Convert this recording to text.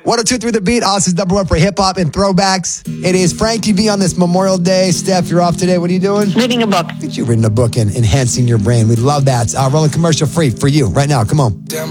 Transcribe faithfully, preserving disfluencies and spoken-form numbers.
one oh two point three The Beat, Austin's number one for hip-hop and throwbacks. It is Frankie B on this Memorial Day. Steph, you're off today. What are you doing? Reading a book. Look at you reading a book and enhancing your brain. We love that. Uh, rolling commercial free for you right now. Come on.